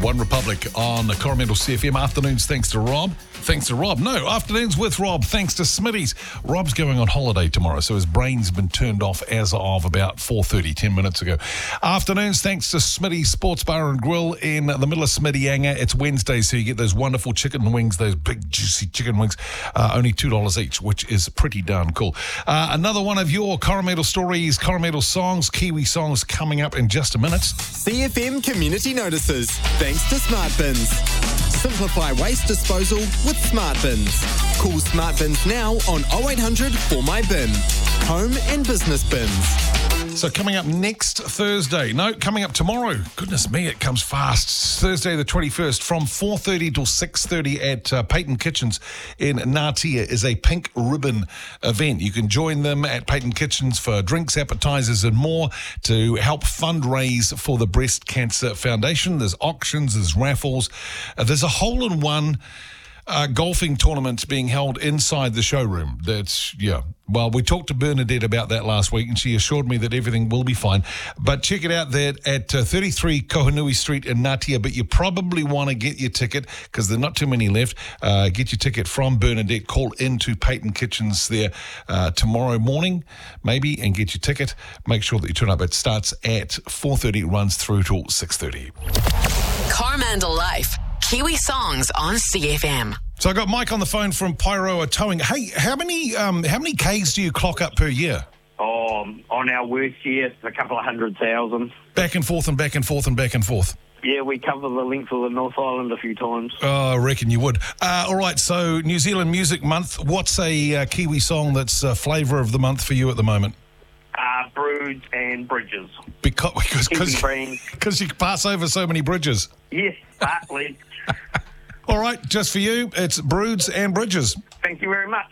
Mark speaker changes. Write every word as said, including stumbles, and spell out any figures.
Speaker 1: One Republic on Coromandel C F M. Afternoons thanks to Rob. Thanks to Rob. No, afternoons with Rob thanks to Smitty's. Rob's going on holiday tomorrow, so his brain's been turned off as of about four thirty, ten minutes ago. Afternoons thanks to Smitty's Sports Bar and Grill in the middle of Smittyanga. It's Wednesday, so you get those wonderful chicken wings, those big juicy chicken wings, uh, only two dollars each, which is pretty darn cool. Uh, another one of your Coromandel stories, Coromandel songs, Kiwi songs coming up in just a minute.
Speaker 2: C F M Community Notices, thanks to Smart Bins. Simplify waste disposal with Smart Bins. Call Smart Bins now on oh eight hundred four my bin. Home and business bins.
Speaker 1: So coming up next Thursday, no, coming up tomorrow, goodness me, it comes fast. Thursday the twenty-first from four thirty till six thirty at uh, Peyton Kitchens in Ngatea is a pink ribbon event. You can join them at Peyton Kitchens for drinks, appetizers and more to help fundraise for the Breast Cancer Foundation. There's auctions, there's raffles, uh, there's a hole-in-one Uh, golfing tournaments being held inside the showroom. That's, yeah. Well, we talked to Bernadette about that last week, and she assured me that everything will be fine. But check it out there at uh, thirty-three Kohanui Street in Ngatea. But you probably want to get your ticket because there are not too many left. Uh, get your ticket from Bernadette. Call into Peyton Kitchens there uh, tomorrow morning, maybe, and get your ticket. Make sure that you turn up. It starts at four thirty, runs through till six thirty.
Speaker 3: Coromandel Life. Kiwi songs on C F M.
Speaker 1: So I got Mike on the phone from Pyroa Towing. Hey, how many um, how many Ks do you clock up per year?
Speaker 4: Oh, on our worst year, it's a couple of hundred thousand.
Speaker 1: Back and forth and back and forth and back and forth.
Speaker 4: Yeah, we cover the length of the North Island a few times.
Speaker 1: Oh, I reckon you would. Uh, all right, so New Zealand Music Month. What's a uh, Kiwi song that's uh, flavour of the month for you at the moment?
Speaker 4: Uh, Broods and Bridges.
Speaker 1: Because because
Speaker 4: Kiwi
Speaker 1: because you pass over so many bridges.
Speaker 4: Yes, partly.
Speaker 1: All right, just for you, it's Broods and Bridges.
Speaker 4: Thank you very much.